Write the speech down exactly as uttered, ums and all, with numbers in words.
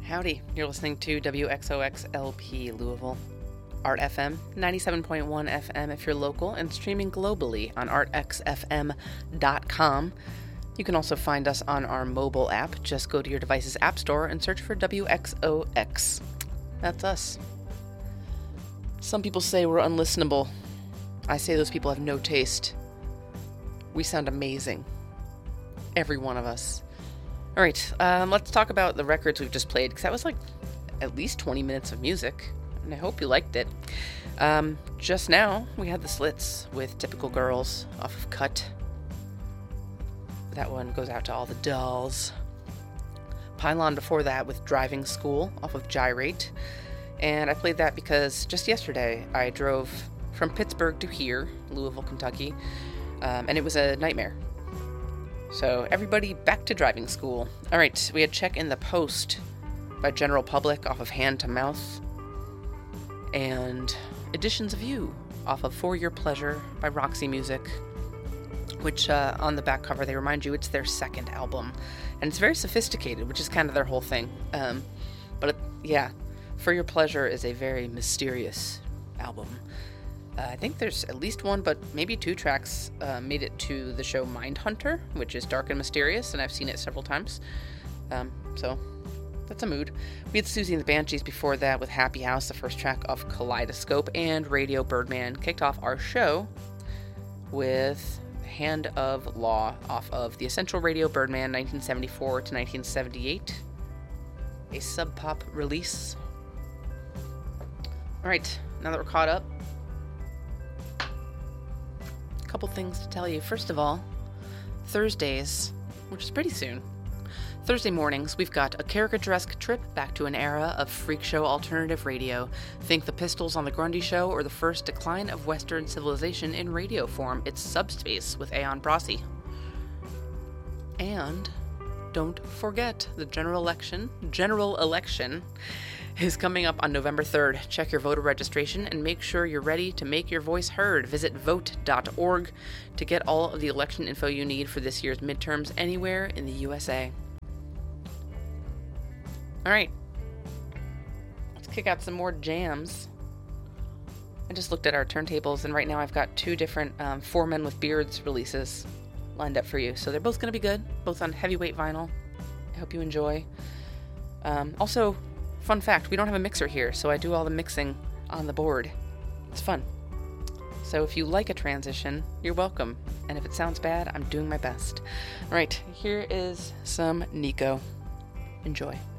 Howdy, you're listening to W X O X L P Louisville, Art F M, ninety-seven point one F M if you're local, and streaming globally on art x f m dot com. You can also find us on our mobile app. Just go to your device's app store and search for W X O X. That's us. Some people say we're unlistenable. I say those people have no taste. We sound amazing. Every one of us. All right, um, let's talk about the records we've just played, because that was like at least twenty minutes of music, and I hope you liked it. Um, just now, we had the Slits with Typical Girls off of Cut. That one goes out to all the dolls. Pylon before that with Driving School off of Gyrate. And I played that because just yesterday I drove from Pittsburgh to here, Louisville, Kentucky, um, and it was a nightmare. So everybody back to Driving School. All right, we had Check in the Post by General Public off of Hand to Mouth. And Editions of You off of For Your Pleasure by Roxy Music, which uh, on the back cover they remind you it's their second album. And it's very sophisticated, which is kind of their whole thing. Um, but it, yeah, For Your Pleasure is a very mysterious album. Uh, I think there's at least one, but maybe two tracks uh, made it to the show Mindhunter, which is dark and mysterious, and I've seen it several times. Um, so that's a mood. We had Susie and the Banshees before that with Happy House, the first track of Kaleidoscope, and Radio Birdman kicked off our show with Hand of Law off of the Essential Radio Birdman nineteen seventy-four to nineteen seventy-eight, a Sub Pop release. All right, now that we're caught up, couple things to tell you. First of all, Thursdays, which is pretty soon, Thursday mornings, we've got a caricaturesque trip back to an era of freak show alternative radio. Think the Pistols on the Grundy Show or the first decline of Western civilization in radio form. It's Subspace with Aeon Brossi. And don't forget, the general election, general election is coming up on November third. Check your voter registration and make sure you're ready to make your voice heard. Visit vote dot org to get all of the election info you need for this year's midterms anywhere in the U S A. All right, let's kick out some more jams. I just looked at our turntables, and right now I've got two different um, Four Men with Beards releases lined up for you. So they're both going to be good, both on heavyweight vinyl. I hope you enjoy. Um, also, fun fact, we don't have a mixer here, so I do all the mixing on the board. It's fun. So if you like a transition, you're welcome. And if it sounds bad, I'm doing my best. All right, here is some Nico. Enjoy.